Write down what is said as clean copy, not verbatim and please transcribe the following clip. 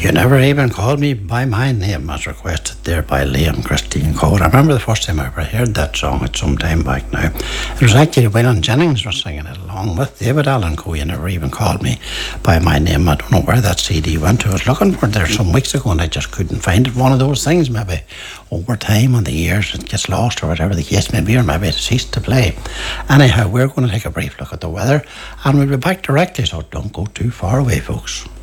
You never even called me by my name, as requested there by Liam Christine Cole. I remember the first time I ever heard that song. It's some time back now. It was actually Waylon Jennings was singing it along with David Allen Coe. You never even called me by my name. I don't know where that CD went to. I was looking for it there some weeks ago and I just couldn't find it. One of those things, maybe over time on the years it gets lost or whatever the case may be, or maybe it ceased to play. Anyhow, we're going to take a brief look at the weather and we'll be back directly, so don't go too far away, folks.